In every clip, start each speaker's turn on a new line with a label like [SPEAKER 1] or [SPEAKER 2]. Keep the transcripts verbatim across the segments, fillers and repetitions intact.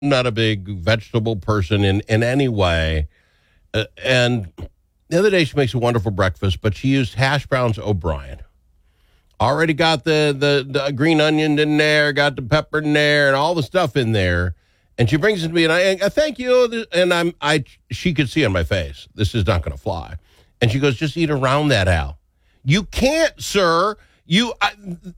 [SPEAKER 1] not a big vegetable person in, in any way. Uh, and the other day she makes a wonderful breakfast, but she used hash browns O'Brien. Already got the, the, the green onion in there, got the pepper in there, and all the stuff in there. And she brings it to me, and I, I thank you. And I'm, I, she could see on my face, this is not going to fly. And she goes, just eat around that, Al. You can't, sir. You, I,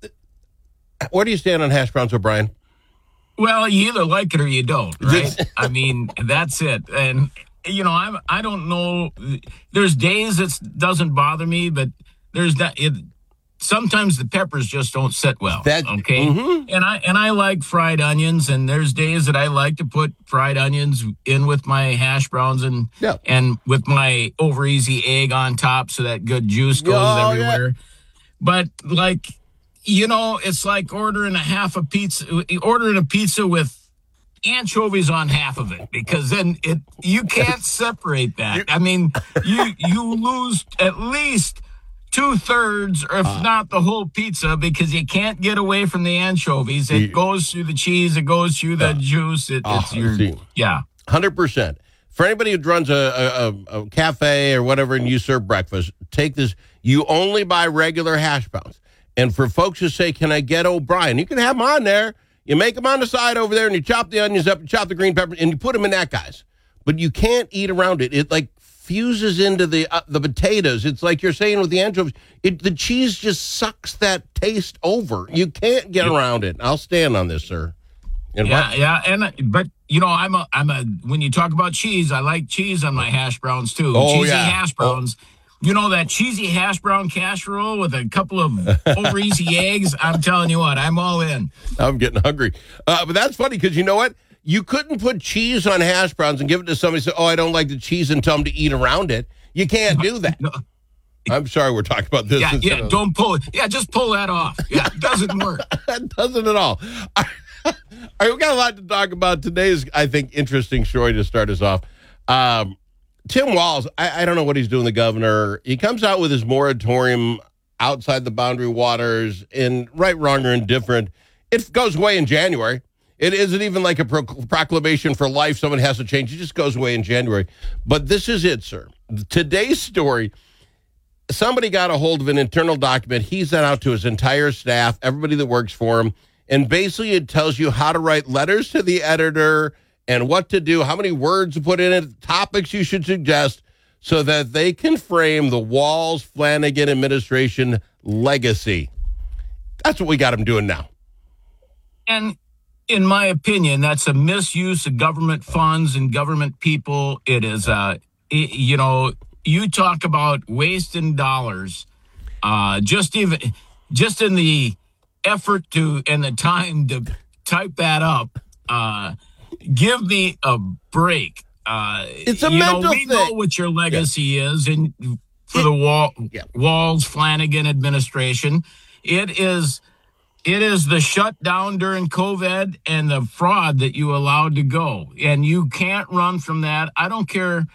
[SPEAKER 1] where do you stand on hash browns, O'Brien?
[SPEAKER 2] Well, you either like it or you don't, right? I mean, that's it. And, you know, I'm, I don't know. There's days it doesn't bother me, but there's that. It, sometimes the peppers just don't sit well. That, okay. Mm-hmm. And I, and I like fried onions, and there's days that I like to put fried onions in with my hash browns and, yeah. and with my over easy egg on top. So that good juice goes oh, everywhere. Yeah. But like, you know, it's like ordering a half a pizza, ordering a pizza with anchovies on half of it, because then it, you can't separate that. I mean, you, you lose at least two thirds, or if uh, not the whole pizza, because you can't get away from the anchovies. It you, goes through the cheese. It goes through the uh, juice. It, uh, it's your, see, yeah. one
[SPEAKER 1] hundred percent. For anybody who runs a, a, a cafe or whatever and you serve breakfast, take this. You only buy regular hash browns. And for folks who say, can I get O'Brien? You can have them on there. You make them on the side over there, and you chop the onions up, you chop the green pepper, and you put them in that, guys. But you can't eat around it. It, like, fuses into the uh, the potatoes. It's like you're saying with the anchovies. It, the cheese just sucks that taste over. You can't get around it. I'll stand on this, sir.
[SPEAKER 2] And yeah, what? yeah. And but, you know, I'm a, I'm a, when you talk about cheese, I like cheese on my hash browns, too.
[SPEAKER 1] Oh,
[SPEAKER 2] Cheesy
[SPEAKER 1] yeah.
[SPEAKER 2] hash browns. Oh. You know, that cheesy hash brown casserole with a couple of over easy eggs? I'm telling you what, I'm all in.
[SPEAKER 1] I'm getting hungry. Uh, but that's funny because you know what? You couldn't put cheese on hash browns and give it to somebody and say, oh, I don't like the cheese, and tell them to eat around it. You can't do that. No. I'm sorry we're talking about this.
[SPEAKER 2] Yeah, yeah, of... don't pull it. Yeah, just pull that off. Yeah, it doesn't work.
[SPEAKER 1] It doesn't at all. All right, we've got a lot to talk about. Today's, I think, interesting story to start us off. Um, Tim Walz, I, I don't know what he's doing, the governor. He comes out with his moratorium outside the boundary waters, and right, wrong, or indifferent. It goes away in January. It isn't even like a pro- proclamation for life. Someone has to change. It just goes away in January. But this is it, sir. Today's story, somebody got a hold of an internal document. He sent out to his entire staff, everybody that works for him, and basically it tells you how to write letters to the editor and what to do, how many words to put in it, topics you should suggest, so that they can frame the Walz-Flanagan administration legacy. That's what we got them doing now.
[SPEAKER 2] And in my opinion, that's a misuse of government funds and government people. It is, uh, it, you know, you talk about wasting dollars, uh, just even, just in the effort to, and the time to type that up, uh, give me a break. Uh,
[SPEAKER 1] it's a
[SPEAKER 2] you
[SPEAKER 1] mental
[SPEAKER 2] know, we
[SPEAKER 1] thing.
[SPEAKER 2] know what your legacy yeah. is, and for the Wall, yeah. Walz-Flanagan administration, it is it is the shutdown during COVID and the fraud that you allowed to go, and you can't run from that. I don't care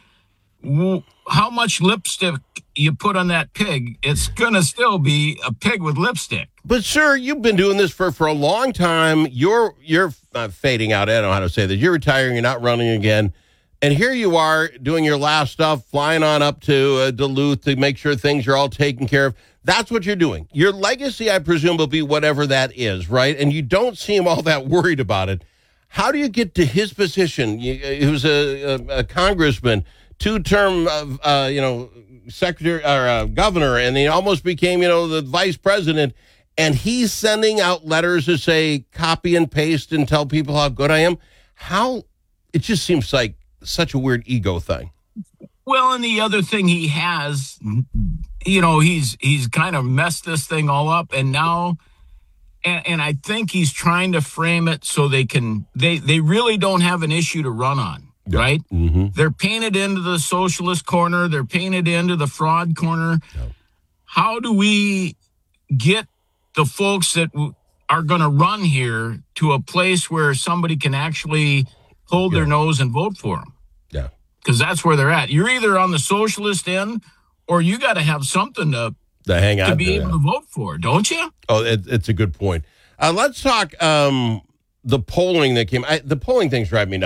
[SPEAKER 2] w- how much lipstick you put on that pig; it's gonna still be a pig with lipstick.
[SPEAKER 1] But, sir, you've been doing this for, for a long time. You're you're uh, fading out. I don't know how to say this. You're retiring. You're not running again. And here you are doing your last stuff, flying on up to uh, Duluth to make sure things are all taken care of. That's what you're doing. Your legacy, I presume, will be whatever that is, right? And you don't seem all that worried about it. How do you get to his position? You, he was a, a, a congressman, two-term, uh, uh, you know, secretary or uh, governor, and he almost became, you know, the vice president. And he's sending out letters to say, copy and paste and tell people how good I am. How, it just seems like such a weird ego thing.
[SPEAKER 2] Well, and the other thing he has, you know, he's he's kind of messed this thing all up. And now, and, and I think he's trying to frame it so they can, they, they really don't have an issue to run on, yeah. right? Mm-hmm. They're painted into the socialist corner. They're painted into the fraud corner. Yeah. How do we get the folks that are going to run here to a place where somebody can actually hold yeah. their nose and vote for them?
[SPEAKER 1] Yeah.
[SPEAKER 2] Because that's where they're at. You're either on the socialist end or you got to have something to,
[SPEAKER 1] to hang on
[SPEAKER 2] to be
[SPEAKER 1] to,
[SPEAKER 2] able
[SPEAKER 1] yeah.
[SPEAKER 2] to vote for, don't you?
[SPEAKER 1] Oh, it, it's a good point. Uh, let's talk um, the polling that came. I, the polling things drive me nuts.